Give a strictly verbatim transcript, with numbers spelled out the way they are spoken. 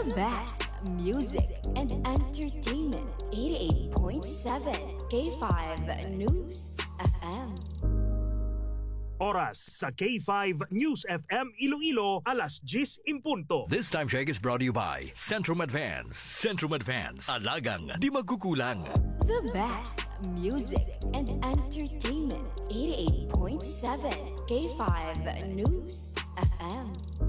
The best music and entertainment. eighty-eight point seven K five News F M. Oras sa K five News F M Iloilo, alas diyes in punto. This time check is brought to you by Centrum Advance. Centrum Advance. Alagang di magkukulang. The best music and entertainment. eighty-eight point seven K five News F M.